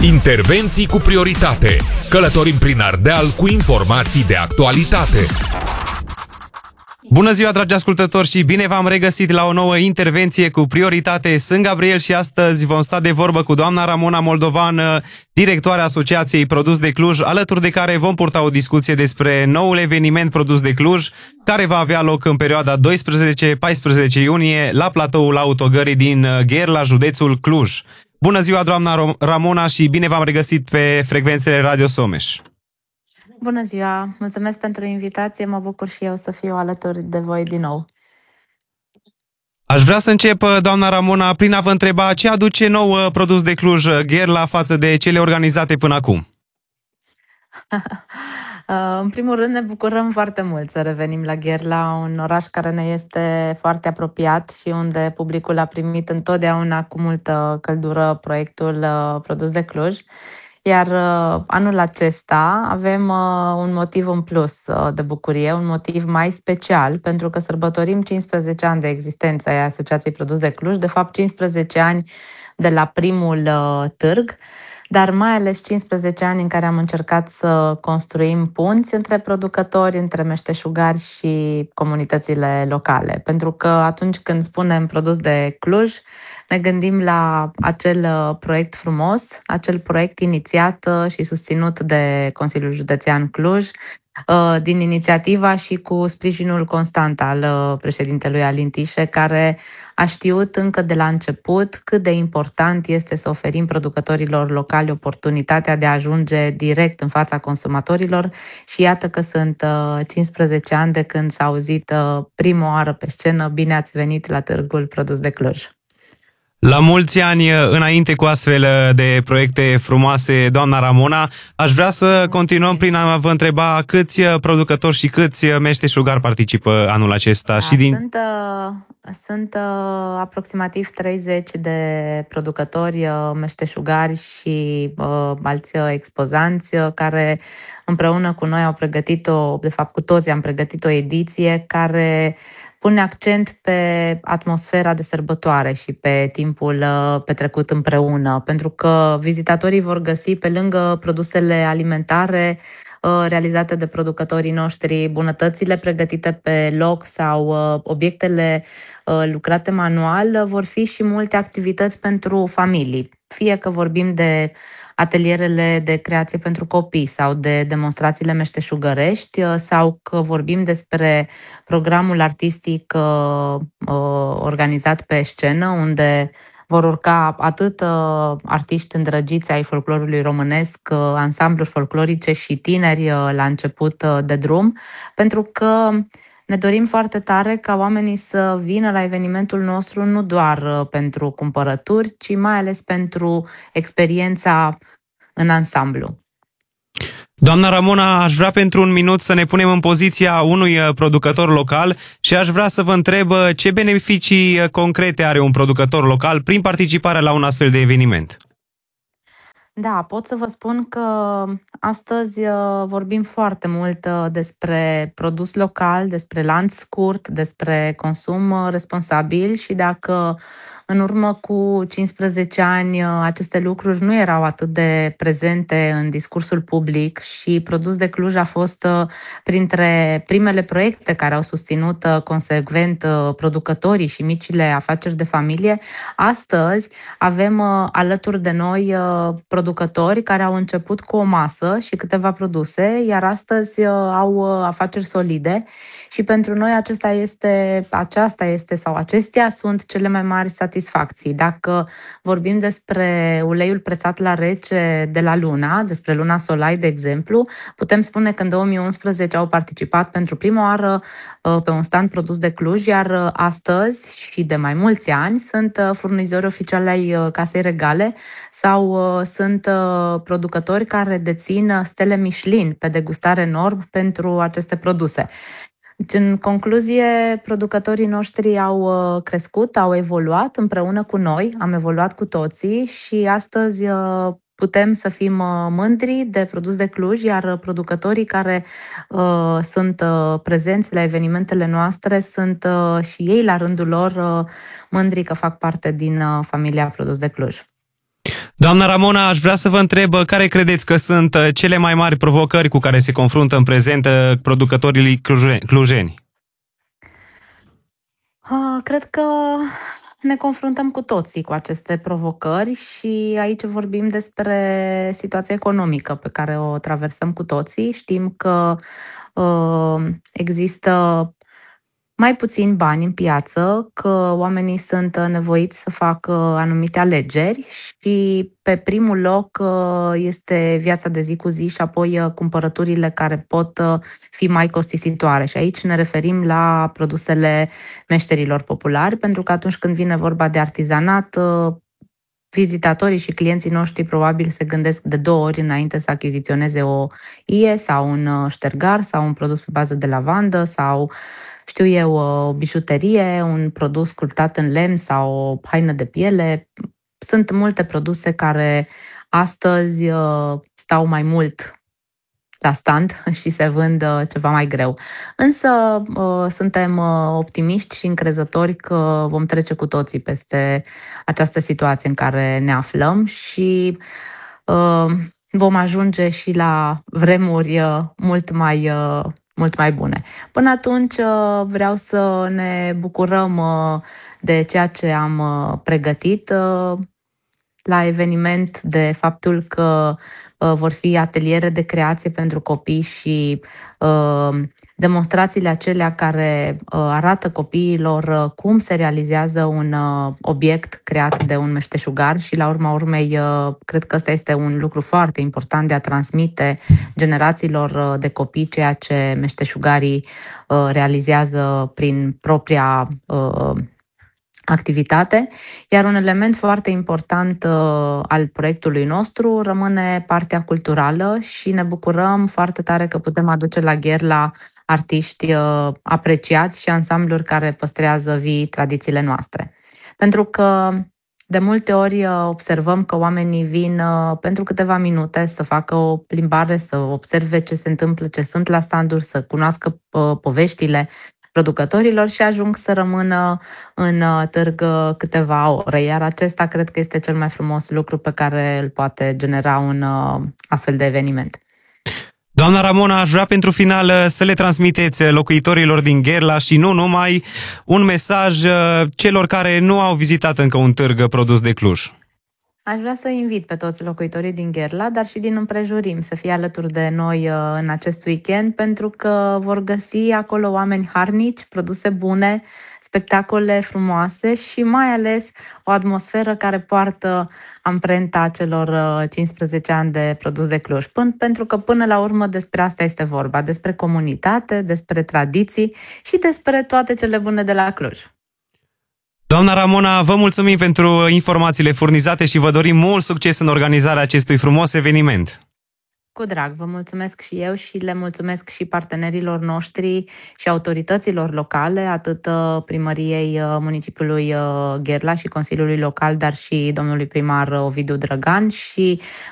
Intervenții cu prioritate. Călătorim prin Ardeal cu informații de actualitate. Bună ziua, dragi ascultători, și bine v-am regăsit la o nouă intervenție cu prioritate. Sunt Gabriel și astăzi vom sta de vorbă cu doamna Ramona Moldovan, directoarea Asociației Produs de Cluj, alături de care vom purta o discuție despre noul eveniment Produs de Cluj, care va avea loc în perioada 12-14 iunie la platoul autogării din Gherla, județul Cluj. Bună ziua, doamna Ramona, și bine v-am regăsit pe frecvențele Radio Someș. Bună ziua! Mulțumesc pentru invitație, mă bucur și eu să fiu alături de voi din nou. Aș vrea să încep, doamna Ramona, prin a vă întreba ce aduce nou Produs de Cluj Gherla față de cele organizate până acum. În primul rând ne bucurăm foarte mult să revenim la Gherla, un oraș care ne este foarte apropiat și unde publicul a primit întotdeauna cu multă căldură proiectul Produs de Cluj. Iar anul acesta avem un motiv în plus de bucurie, un motiv mai special, pentru că sărbătorim 15 ani de existență a Asociației Produs de Cluj, de fapt 15 ani de la primul târg, dar mai ales 15 ani în care am încercat să construim punți între producători, între meșteșugari și comunitățile locale. Pentru că atunci când spunem Produs de Cluj, ne gândim la acel proiect frumos, acel proiect inițiat și susținut de Consiliul Județean Cluj, din inițiativa și cu sprijinul constant al președintelui Alin Tișe, care a știut încă de la început cât de important este să oferim producătorilor locali oportunitatea de a ajunge direct în fața consumatorilor și iată că sunt 15 ani de când s-a auzit prima oară pe scenă: bine ați venit la Târgul Produs de Cluj. La mulți ani înainte cu astfel de proiecte frumoase, doamna Ramona. Aș vrea să continuăm prin a vă întreba câți producători și câți meșteșugari participă anul acesta. Sunt aproximativ 30 de producători, meșteșugari și alți expozanți care împreună cu noi au pregătit cu toții am pregătit o ediție care pune accent pe atmosfera de sărbătoare și pe timpul petrecut împreună, pentru că vizitatorii vor găsi, pe lângă produsele alimentare realizate de producătorii noștri, bunătățile pregătite pe loc sau obiectele lucrate manual, vor fi și multe activități pentru familii. Fie că vorbim de atelierele de creație pentru copii sau de demonstrațiile meșteșugărești, sau că vorbim despre programul artistic organizat pe scenă, unde vor urca atât artiști îndrăgiți ai folclorului românesc, ansambluri folclorice și tineri la început de drum, pentru că ne dorim foarte tare ca oamenii să vină la evenimentul nostru nu doar pentru cumpărături, ci mai ales pentru experiența în ansamblu. Doamna Ramona, aș vrea pentru un minut să ne punem în poziția unui producător local și aș vrea să vă întreb ce beneficii concrete are un producător local prin participarea la un astfel de eveniment. Da, pot să vă spun că astăzi vorbim foarte mult despre produs local, despre lanț scurt, despre consum responsabil și dacă în urmă cu 15 ani aceste lucruri nu erau atât de prezente în discursul public și Produs de Cluj a fost printre primele proiecte care au susținut consecvent producătorii și micile afaceri de familie, astăzi avem alături de noi producători care au început cu o masă și câteva produse, iar astăzi au afaceri solide și pentru noi acestea sunt cele mai mari satisfacții. Dacă vorbim despre uleiul presat la rece de la Luna, despre Luna Solai, de exemplu, putem spune că în 2011 au participat pentru prima oară pe un stand Produs de Cluj, iar astăzi și de mai mulți ani sunt furnizori oficiali ai Casei Regale sau sunt producători care dețin stele Michelin pe degustare norm pentru aceste produse. Deci, în concluzie, producătorii noștri au crescut, au evoluat împreună cu noi, am evoluat cu toții și astăzi putem să fim mândri de Produs de Cluj, iar producătorii care sunt prezenți la evenimentele noastre sunt și ei la rândul lor mândri că fac parte din familia Produs de Cluj. Doamna Ramona, aș vrea să vă întreb care credeți că sunt cele mai mari provocări cu care se confruntă în prezent producătorii clujeni? Cred că ne confruntăm cu toții cu aceste provocări și aici vorbim despre situația economică pe care o traversăm cu toții. Știm că există mai puțini bani în piață, că oamenii sunt nevoiți să facă anumite alegeri și pe primul loc este viața de zi cu zi și apoi cumpărăturile care pot fi mai costisitoare. Și aici ne referim la produsele meșterilor populari, pentru că atunci când vine vorba de artizanat, vizitatorii și clienții noștri probabil se gândesc de 2 ori înainte să achiziționeze o ie sau un ștergar sau un produs pe bază de lavandă sau, știu eu, o bijuterie, un produs sculptat în lemn sau o haină de piele. Sunt multe produse care astăzi stau mai mult la stand și se vând ceva mai greu. Însă suntem optimiști și încrezători că vom trece cu toții peste această situație în care ne aflăm și vom ajunge și la vremuri mult mai bune. Până atunci vreau să ne bucurăm de ceea ce am pregătit la eveniment, de faptul că vor fi ateliere de creație pentru copii și demonstrațiile acelea care arată copiilor cum se realizează un obiect creat de un meșteșugar și la urma urmei cred că ăsta este un lucru foarte important de a transmite generațiilor de copii ceea ce meșteșugarii realizează prin propria activitate, iar un element foarte important al proiectului nostru rămâne partea culturală și ne bucurăm foarte tare că putem aduce la Gherla artiști apreciați și ansambluri care păstrează vii tradițiile noastre. Pentru că de multe ori observăm că oamenii vin pentru câteva minute să facă o plimbare, să observe ce se întâmplă, ce sunt la standuri, să cunoască poveștile producătorilor și ajung să rămână în târg câteva ore, iar acesta cred că este cel mai frumos lucru pe care îl poate genera un astfel de eveniment. Doamna Ramona, aș vrea pentru final să le transmiteți locuitorilor din Gherla și nu numai un mesaj celor care nu au vizitat încă un târg produs de Cluj. Aș vrea să invit pe toți locuitorii din Gherla, dar și din împrejurim să fie alături de noi în acest weekend, pentru că vor găsi acolo oameni harnici, produse bune, spectacole frumoase și mai ales o atmosferă care poartă amprenta celor 15 ani de produs de Cluj. Pentru că până la urmă despre asta este vorba, despre comunitate, despre tradiții și despre toate cele bune de la Cluj. Doamna Ramona, vă mulțumim pentru informațiile furnizate și vă dorim mult succes în organizarea acestui frumos eveniment. Cu drag, vă mulțumesc și eu și le mulțumesc și partenerilor noștri și autorităților locale, atât primăriei municipiului Gherla și Consiliului Local, dar și domnului primar Ovidiu Drăgan și